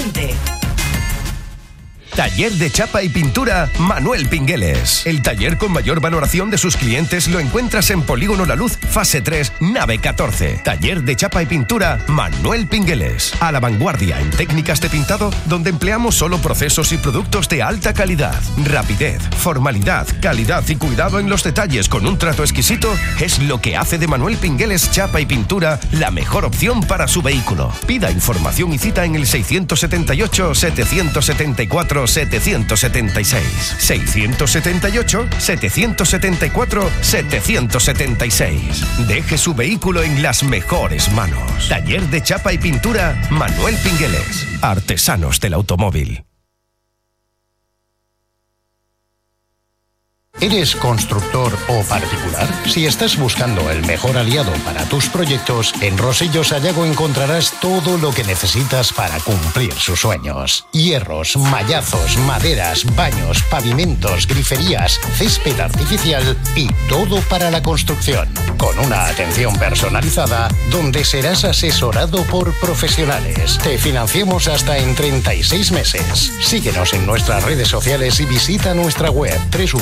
Occidente. Taller de chapa y pintura Manuel Pingueles. El taller con mayor valoración de sus clientes lo encuentras en Polígono La Luz, fase 3, nave 14. Taller de chapa y pintura Manuel Pingueles. A la vanguardia en técnicas de pintado, donde empleamos solo procesos y productos de alta calidad. Rapidez, formalidad, calidad y cuidado en los detalles con un trato exquisito es lo que hace de Manuel Pingueles Chapa y Pintura la mejor opción para su vehículo. Pida información y cita en el 678 774 776. 678 774 776. Deje su vehículo en las mejores manos. Taller de chapa y pintura Manuel Pingueles. Artesanos del automóvil. ¿Eres constructor o particular? Si estás buscando el mejor aliado para tus proyectos, en Rosillo Sayago encontrarás todo lo que necesitas para cumplir sus sueños. Hierros, mallazos, maderas, baños, pavimentos, griferías, césped artificial y todo para la construcción. Con una atención personalizada, donde serás asesorado por profesionales. Te financiamos hasta en 36 meses. Síguenos en nuestras redes sociales y visita nuestra web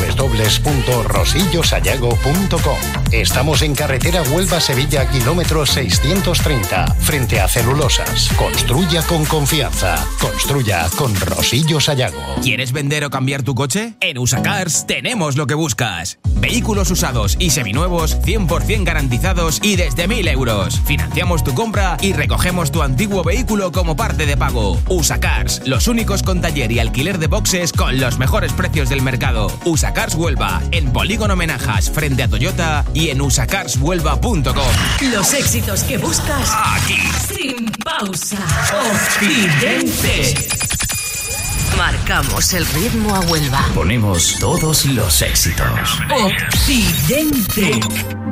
www.rosillosayago.com. Estamos en carretera Huelva-Sevilla, kilómetro 630, frente a Celulosas. Construya con confianza. Construya con Rosillo Sayago. ¿Quieres vender o cambiar tu coche? En Usacars tenemos lo que buscas. Vehículos usados y seminuevos 100% garantizados y desde 1.000 euros. Financiamos tu compra y recogemos tu antiguo vehículo como parte de pago. Usacars, los únicos con taller y alquiler de boxes con los mejores precios del mercado. Usacars Huelva, en Polígono Menajas, frente a Toyota y en usacarshuelva.com. Los éxitos que buscas aquí. Sin pausa. Occidente. Marcamos el ritmo a Huelva. Ponemos todos los éxitos. Occidente.